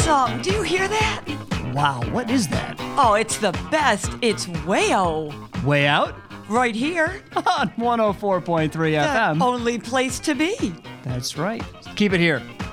song. Do you hear that? Wow, what is that? Oh, it's the best. It's Wayo. Way Out? Right here. On 104.3 FM. The only place to be. That's right. Keep it here.